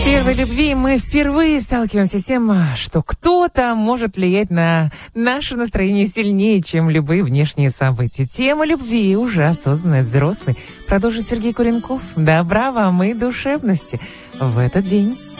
В первой любви мы впервые сталкиваемся с тем, что кто-то может влиять на наше настроение сильнее, чем любые внешние события. Тема любви уже осознанной, взрослой. Продолжит Сергей Куренков. Добра вам и душевности в этот день.